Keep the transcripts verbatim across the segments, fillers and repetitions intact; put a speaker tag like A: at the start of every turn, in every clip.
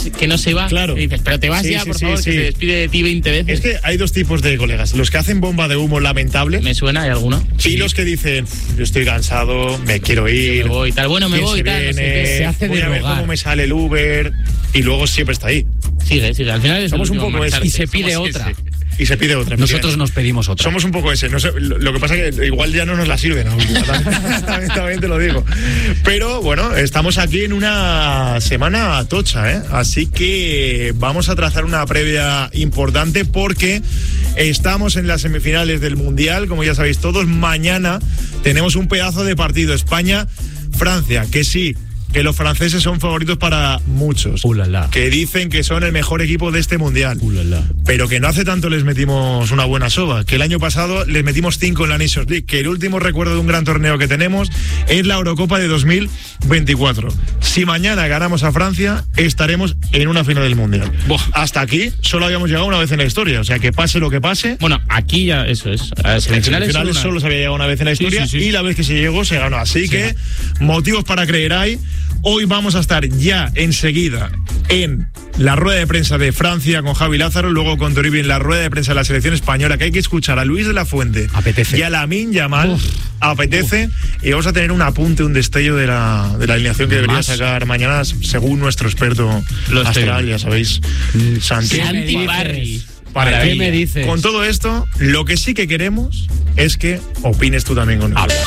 A: que no se va.
B: Claro.
A: Y dices, pero te vas
B: sí,
A: ya,
B: sí,
A: por
B: sí,
A: favor,
B: sí.
A: que se despide de ti veinte veces.
B: Es que hay dos tipos de colegas. Los que hacen bomba de humo lamentable.
A: ¿Me suena? ¿Hay alguno?
B: Y
A: Sí.
B: los que dicen, yo estoy cansado, me quiero ir.
A: Me voy, tal. Bueno, me
B: ¿quién
A: voy,
B: se
A: tal. No sé
B: viene?
A: qué.
C: Se hace
B: Voy
C: de
B: a ver
C: rogar.
B: cómo me sale el Uber. Y luego siempre está ahí.
A: Sigue, sigue. Al final es
B: Somos
A: el
B: un
A: último
B: poco
A: en
B: ese.
A: marcharte.
C: Y se pide
A: Somos
C: otra.
A: ese.
B: Y se pide otra.
C: Nosotros nos pedimos otra.
B: Somos un poco ese. No sé, lo, lo que pasa es que igual ya no nos la sirven aún. También, también te lo digo. Pero bueno, estamos aquí en una semana tocha, ¿eh? Así que vamos a trazar una previa importante porque estamos en las semifinales del Mundial, como ya sabéis todos. Mañana tenemos un pedazo de partido. España-Francia, que sí, que los franceses son favoritos para muchos.
C: Ulala.
B: Que dicen que son el mejor equipo de este Mundial.
C: Ulala.
B: Pero que no hace tanto les metimos una buena soba. Que el año pasado les metimos cinco en la Nations League. Que el último recuerdo de un gran torneo que tenemos es la Eurocopa de dos mil veinticuatro. Si mañana ganamos a Francia, estaremos en una final del Mundial.
A: Buah.
B: Hasta aquí solo habíamos llegado una vez en la historia. O sea, que pase lo que pase.
A: Bueno, aquí ya, eso es. A
B: En
A: semifinales
B: semifinales
A: solo
B: solo
A: una-
B: se había llegado una vez en la
A: Sí,
B: historia
A: sí, sí.
B: y la vez que se llegó se ganó. Así
A: Sí,
B: que motivos para creer hay. Hoy vamos a estar ya enseguida en la rueda de prensa de Francia con Javi Lázaro, luego con Toribio en la rueda de prensa de la selección española, que hay que escuchar a Luis de la Fuente.
C: Apetece.
B: Y a Lamine Yamal.
C: Uf.
B: Apetece. Uf. Y vamos a tener un apunte, un destello de la, de la alineación que debería
C: Más.
B: sacar mañana, según nuestro experto
A: Lo estoy
B: astral,
A: viendo.
B: ya sabéis, Santi.
A: Santi
C: dices?
A: Barri.
B: Para
C: ¿Qué
B: ti.
C: me dices?
B: Con todo esto, lo que sí que queremos es que opines tú también con nosotros.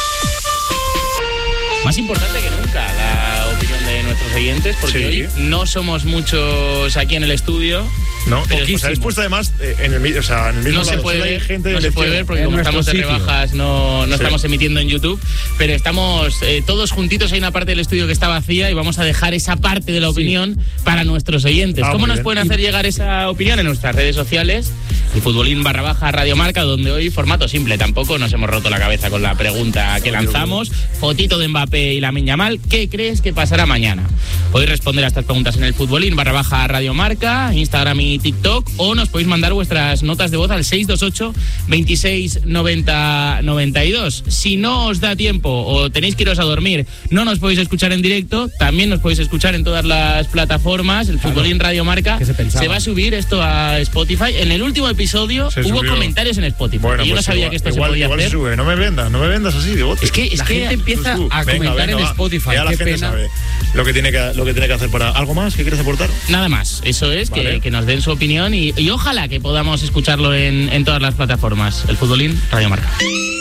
A: Más importante que nunca la opinión de nuestros oyentes, porque
B: Sí.
A: hoy no somos muchos aquí en el estudio.
B: No,
A: Pero
B: eh, os habéis
A: poquísimos.
B: puesto además eh, en el, mi- o sea, en el mismo
A: No se
B: lado.
A: puede
B: Solo hay
A: ver,
B: gente
A: no
B: del
A: se puede
B: estudio.
A: ver porque
C: En
A: como
C: nuestro
A: estamos de
C: sitio.
A: rebajas no, no
B: Sí.
A: estamos emitiendo en YouTube, pero estamos eh, todos juntitos. Hay una parte del estudio que está vacía y vamos a dejar esa parte de la opinión para nuestros oyentes.
B: Ah,
A: ¿Cómo
B: muy
A: nos
B: bien.
A: pueden hacer llegar esa opinión? En nuestras redes sociales, el futbolín barra baja Radio Marca, donde hoy formato simple, tampoco nos hemos roto la cabeza con la pregunta que lanzamos. Fotito de Mbappé y Lamine Yamal, ¿qué crees que pasará mañana? Podéis responder a estas preguntas en el futbolín barra baja Radio Marca, Instagram y TikTok, o nos podéis mandar vuestras notas de voz al seis dos ocho, veintiséis, noventa, noventa y dos. Si no os da tiempo o tenéis que iros a dormir, no nos podéis escuchar en directo, también nos podéis escuchar en todas las plataformas. El futbolín Radio Marca
C: ¿Qué se pensaba?
A: va a subir esto a Spotify. En el último episodio
B: Se
A: hubo
B: subió.
A: comentarios en Spotify.
B: Bueno,
A: y yo
B: pues
A: no sabía
B: igual,
A: que esto
B: igual,
A: se podía
B: igual
A: hacer.
B: se sube. No me vendas, no me vendas así, digo.
A: Es que, es
C: La
A: que
C: gente empieza
B: Tú, tú.
C: a
B: Venga,
C: comentar
B: venga,
C: en
B: va.
C: Spotify.
B: Ya la
C: Qué
B: gente
C: pena.
B: sabe lo que tiene que lo que tiene que hacer para algo más. ¿Qué quieres aportar?
A: Nada más, eso es,
B: Vale.
A: que, que nos den su opinión y, y ojalá que podamos escucharlo en, en todas las plataformas. El futbolín Radio Marca.